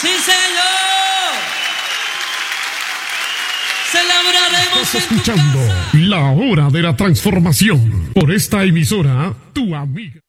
¡Sí, señor! Celebraremos Estás en tu escuchando casa. La Hora de la Transformación por esta emisora, tu amiga.